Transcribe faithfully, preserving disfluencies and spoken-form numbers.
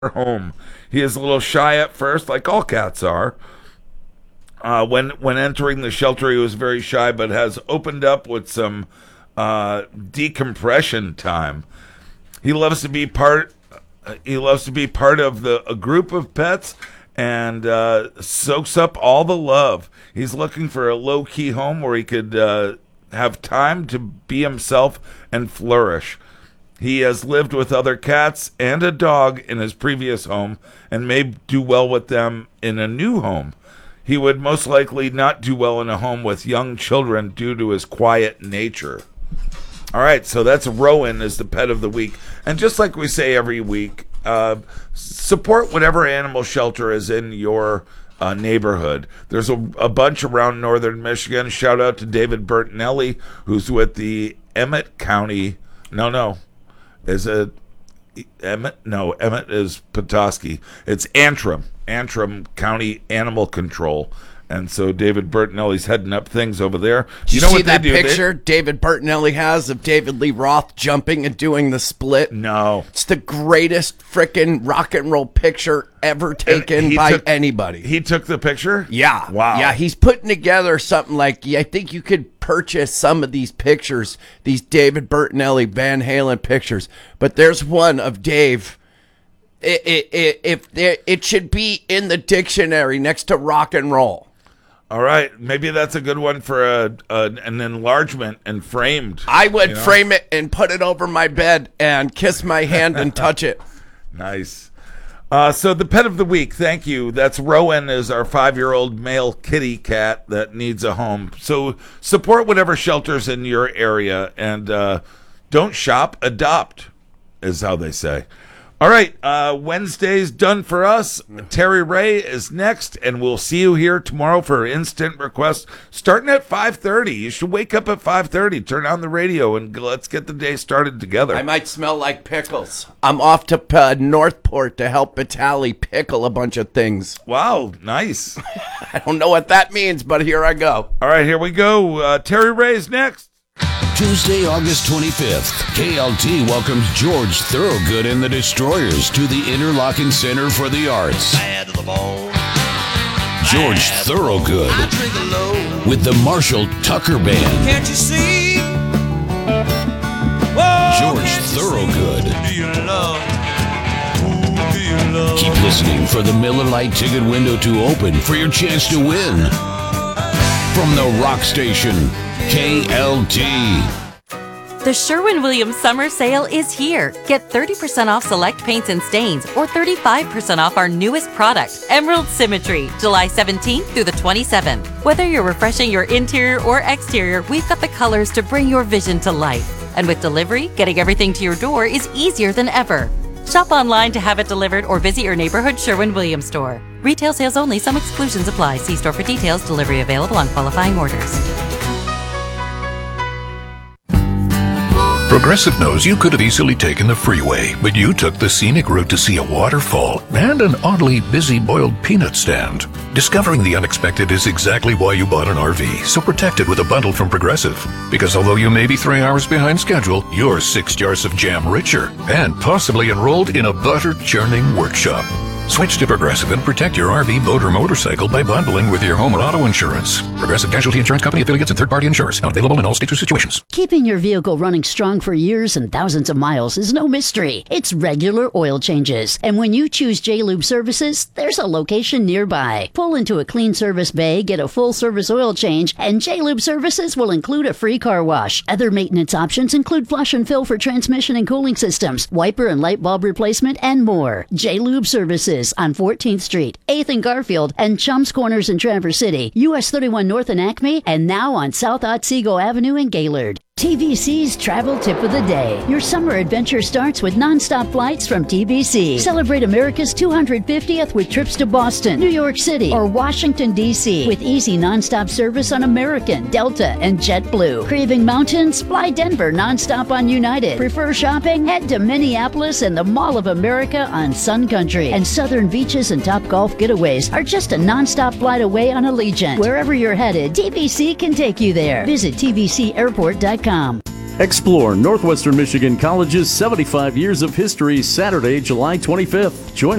home. He is a little shy at first, like all cats are. Uh, when when entering the shelter, he was very shy, but has opened up with some uh, decompression time. He loves to be part. Uh, he loves to be part of the a group of pets and uh, soaks up all the love. He's looking for a low key home where he could uh, have time to be himself and flourish. He has lived with other cats and a dog in his previous home and may do well with them in a new home. He would most likely not do well in a home with young children due to his quiet nature. All right, so that's Rowan as the pet of the week. And just like we say every week, uh, support whatever animal shelter is in your uh, neighborhood. There's a, a bunch around northern Michigan. Shout out to David Bertinelli, who's with the Emmett County. No, no. Is it Emmett? No, Emmett is Petoskey. It's Antrim. Antrim County Animal Control. And so David Bertinelli's heading up things over there. Did you, you know see what that they do? picture They, David Bertinelli has of David Lee Roth jumping and doing the split? No. It's the greatest frickin' rock and roll picture ever taken by took, anybody. He took the picture? Yeah. Wow. Yeah, he's putting together something like, yeah, I think you could purchase some of these pictures, these David Bertinelli Van Halen pictures. But there's one of Dave. It, it, it, if it, it should be in the dictionary next to rock and roll. All right, maybe that's a good one for a, a an enlargement and framed. I would you know? frame it and put it over my bed and kiss my hand and touch it. Nice. Uh, so the pet of the week, thank you. That's Rowan, is our five-year-old male kitty cat that needs a home. So support whatever shelters in your area, and uh, don't shop, adopt, is how they say. All right, uh, Wednesday's done for us. Terry Ray is next, and we'll see you here tomorrow for Instant Request, starting at five thirty. You should wake up at five thirty, turn on the radio, and let's get the day started together. I might smell like pickles. I'm off to uh, Northport to help Vitaly pickle a bunch of things. Wow, nice. I don't know what that means, but here I go. All right, here we go. Uh, Terry Ray's next. Tuesday, August twenty-fifth, K L T welcomes George Thorogood and the Destroyers to the Interlochen Center for the Arts. George Thorogood with the Marshall Tucker Band. Can't you see? George Thorogood. Keep listening for the Miller Lite ticket window to open for your chance to win. From the rock station, K L T. The Sherwin-Williams summer sale is here. Get thirty percent off select paints and stains or thirty-five percent off our newest product, Emerald Symmetry, July seventeenth through the twenty-seventh. Whether you're refreshing your interior or exterior, we've got the colors to bring your vision to life. And with delivery, getting everything to your door is easier than ever. Shop online to have it delivered or visit your neighborhood Sherwin-Williams store. Retail sales only. Some exclusions apply. See store for details. Delivery available on qualifying orders. Progressive knows you could have easily taken the freeway, but you took the scenic route to see a waterfall and an oddly busy boiled peanut stand. Discovering the unexpected is exactly why you bought an R V, so protect it with a bundle from Progressive. Because although you may be three hours behind schedule, you're six jars of jam richer and possibly enrolled in a butter churning workshop. Switch to Progressive and protect your R V, boat, or motorcycle by bundling with your home and auto insurance. Progressive Casualty Insurance Company affiliates and third-party insurers. Not available in all states or situations. Keeping your vehicle running strong for years and thousands of miles is no mystery. It's regular oil changes. And when you choose J-Lube Services, there's a location nearby. Pull into a clean service bay, get a full-service oil change, and J-Lube Services will include a free car wash. Other maintenance options include flush and fill for transmission and cooling systems, wiper and light bulb replacement, and more. J-Lube Services on fourteenth Street, eighth and Garfield, and Chums Corners in Traverse City, U S thirty-one North in Acme, and now on South Otsego Avenue in Gaylord. T V C's Travel Tip of the Day. Your summer adventure starts with nonstop flights from T V C. Celebrate America's two hundred fiftieth with trips to Boston, New York City, or Washington, D C with easy nonstop service on American, Delta, and JetBlue. Craving mountains? Fly Denver nonstop on United. Prefer shopping? Head to Minneapolis and the Mall of America on Sun Country. And southern beaches and top golf getaways are just a nonstop flight away on Allegiant. Wherever you're headed, T V C can take you there. Visit T V C airport dot com. Explore Northwestern Michigan College's seventy-five years of history Saturday, July twenty-fifth. Join